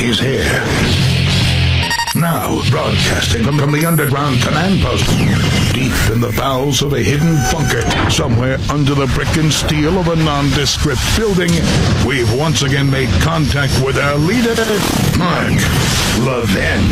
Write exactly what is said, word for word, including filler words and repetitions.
He's here. Now, broadcasting from, from the underground command post, deep in the bowels of a hidden bunker, somewhere under the brick and steel of a nondescript building, we've once again made contact with our leader, Mark Levin.